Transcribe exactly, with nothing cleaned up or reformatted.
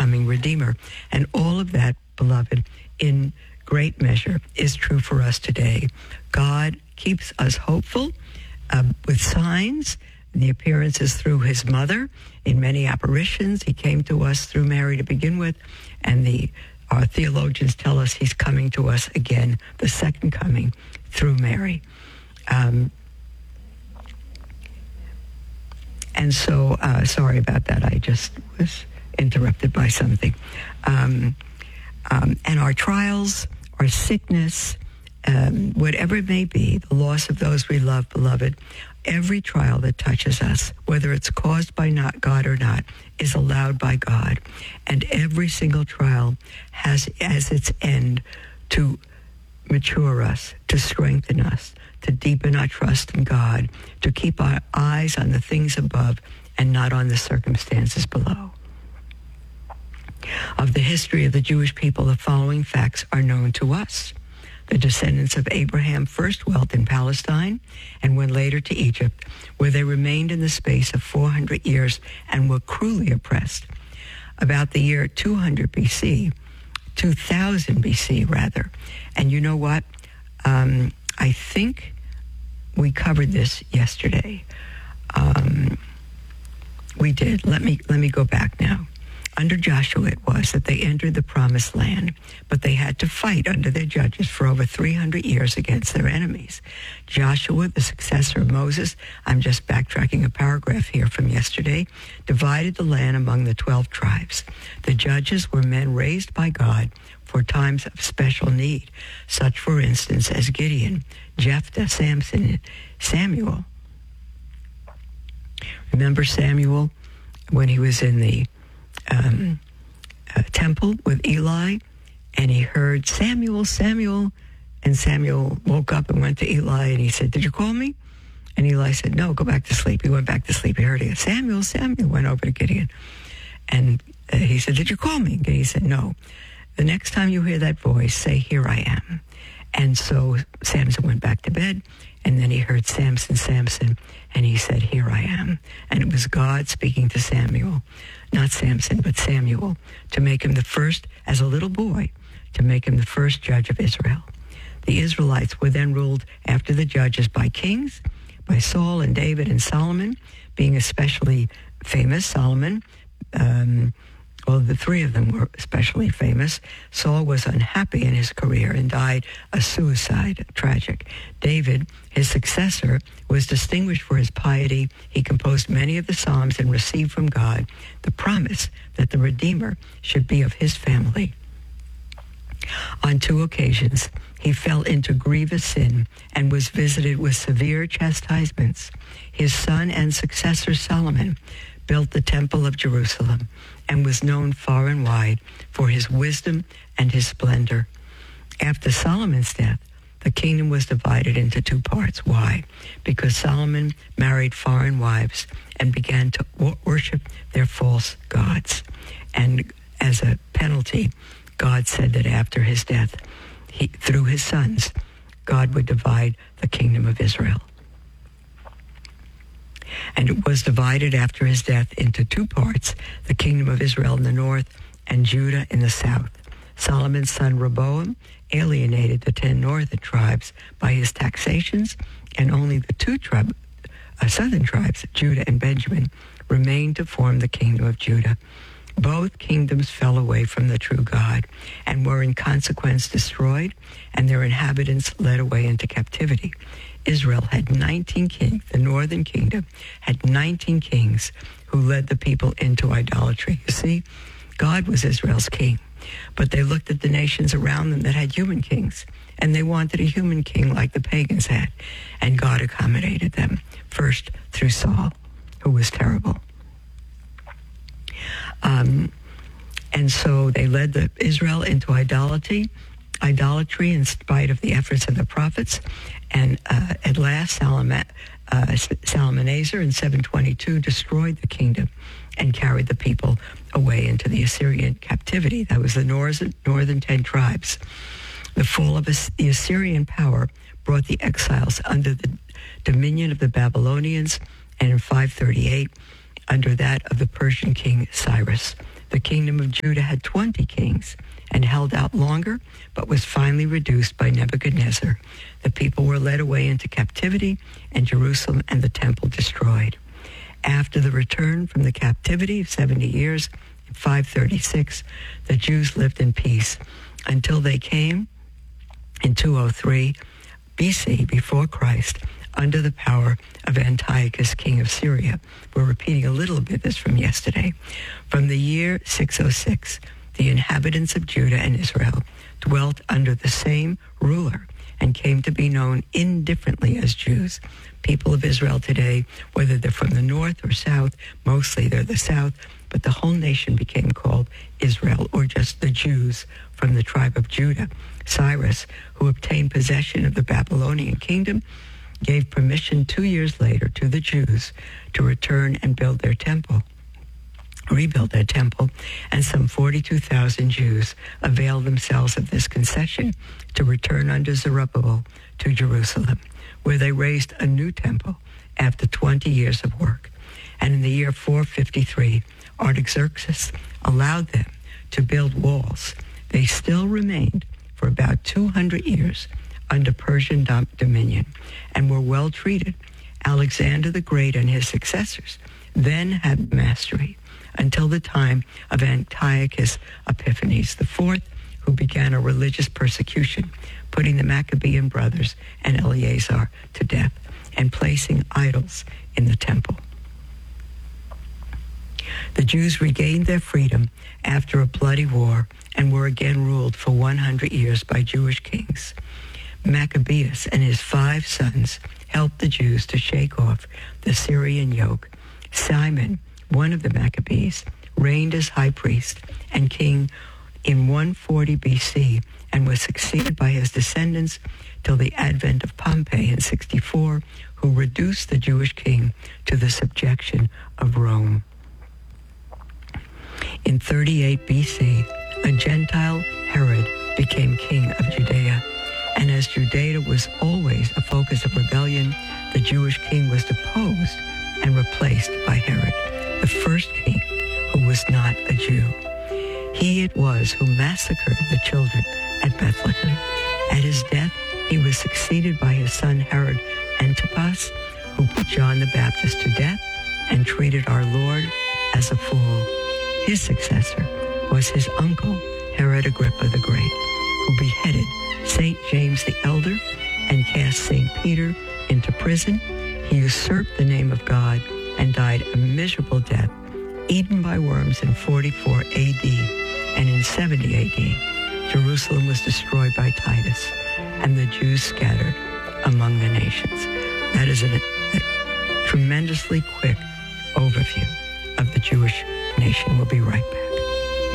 coming Redeemer. And all of that, beloved, in great measure is true for us today. God keeps us hopeful uh, with signs. The appearances through his mother in many apparitions. He came to us through Mary to begin with, and the our theologians tell us he's coming to us again, the second coming through Mary. Um, and so, uh, sorry about that. I just was interrupted by something. Um, um, and our trials, our sickness, um, whatever it may be, the loss of those we love, beloved, every trial that touches us, whether it's caused by not God or not, is allowed by God. And every single trial has as its end to mature us, to strengthen us, to deepen our trust in God, to keep our eyes on the things above and not on the circumstances below. Of the history of the Jewish people, the following facts are known to us. The descendants of Abraham first dwelt in Palestine and went later to Egypt, where they remained in the space of four hundred years and were cruelly oppressed. About the year two hundred B C, two thousand B C rather. And you know what? Um, I think we covered this yesterday. Um, we did. Let me let me go back now. Under Joshua it was that they entered the promised land, but they had to fight under their judges for over three hundred years against their enemies. Joshua, the successor of Moses, I'm just backtracking a paragraph here from yesterday, divided the land among the twelve tribes. The judges were men raised by God for times of special need, such, for instance, as Gideon, Jephthah, Samson, and Samuel. Remember Samuel when he was in the Um, uh, temple with Eli, and he heard, Samuel, Samuel, and Samuel woke up and went to Eli, and he said, did you call me? And Eli said, no, go back to sleep. He went back to sleep. He heard it. Samuel, Samuel, went over to Gideon. And uh, he said, did you call me? And Gideon said, no. The next time you hear that voice, say, here I am. And so Samson went back to bed, and then he heard Samson, Samson, and he said, here I am. And it was God speaking to Samuel, not Samson, but Samuel, to make him the first, as a little boy, to make him the first judge of Israel. The Israelites were then ruled after the judges by kings, by Saul and David and Solomon, being especially famous. Solomon, um, well, the three of them were especially famous. Saul was unhappy in his career and died a suicide, tragic. David, his successor, was distinguished for his piety. He composed many of the Psalms and received from God the promise that the Redeemer should be of his family. On two occasions, he fell into grievous sin and was visited with severe chastisements. His son and successor Solomon built the Temple of Jerusalem and was known far and wide for his wisdom and his splendor. After Solomon's death, the kingdom was divided into two parts. Why? Because Solomon married foreign wives and began to worship their false gods. And as a penalty, God said that after his death, he, through his sons, God would divide the kingdom of Israel. And it was divided after his death into two parts, the kingdom of Israel in the north and Judah in the south. Solomon's son Rehoboam alienated the ten northern tribes by his taxations, and only the two tribe, uh, southern tribes, Judah and Benjamin, remained to form the kingdom of Judah. Both kingdoms fell away from the true God and were in consequence destroyed, and their inhabitants led away into captivity. Israel had nineteen kings. The northern kingdom had nineteen kings who led the people into idolatry. You see, God was Israel's king, but they looked at the nations around them that had human kings, and they wanted a human king like the pagans had, and God accommodated them, first through Saul, who was terrible. Um, and so they led the Israel into idolatry, idolatry in spite of the efforts of the prophets. And uh, at last, Salom- uh, Salmanaser in seven twenty-two destroyed the kingdom and carried the people away into the Assyrian captivity. That was the northern, northern ten tribes. The fall of the Assyrian power brought the exiles under the dominion of the Babylonians, and in five thirty-eight, under that of the Persian king Cyrus. The kingdom of Judah had twenty kings and held out longer, but was finally reduced by Nebuchadnezzar. The people were led away into captivity, and Jerusalem and the temple destroyed. After the return from the captivity of seventy years, in five thirty-six, the Jews lived in peace until they came in two oh three B C, before Christ, under the power of Antiochus, king of Syria. We're repeating a little bit this from yesterday. From the year six oh six, the inhabitants of Judah and Israel dwelt under the same ruler and came to be known indifferently as Jews. People of Israel today, whether they're from the north or south, mostly they're the south, but the whole nation became called Israel, or just the Jews from the tribe of Judah. Cyrus, who obtained possession of the Babylonian kingdom, gave permission two years later to the Jews to return and build their temple, rebuild their temple, and some forty-two thousand Jews availed themselves of this concession to return under Zerubbabel to Jerusalem, where they raised a new temple after twenty years of work. And in the year four fifty-three, Artaxerxes allowed them to build walls. They still remained for about two hundred years under Persian dom- dominion and were well treated. Alexander the Great and his successors then had mastery until the time of Antiochus Epiphanes the Fourth, who began a religious persecution, putting the Maccabean brothers and Eleazar to death and placing idols in the temple. The Jews regained their freedom after a bloody war and were again ruled for one hundred years by Jewish kings. Maccabeus and his five sons helped the Jews to shake off the Syrian yoke. Simon, one of the Maccabees, reigned as high priest and king in one forty B C and was succeeded by his descendants till the advent of Pompey in sixty-four, who reduced the Jewish king to the subjection of Rome. In thirty-eight B C, a Gentile Herod became king of Judea, and as Judea was always a focus of rebellion, the Jewish king was deposed and replaced by Herod, the first king who was not a Jew. He it was who massacred the children at Bethlehem. At his death, he was succeeded by his son Herod Antipas, who put John the Baptist to death and treated our Lord as a fool. His successor was his uncle, Herod Agrippa the Great, who beheaded Saint James the Elder and cast Saint Peter into prison. He usurped the name of God and died a miserable death, eaten by worms in forty-four A D, and in seventy A D, Jerusalem was destroyed by Titus, and the Jews scattered among the nations. That is a, a tremendously quick overview of the Jewish nation. We'll be right back.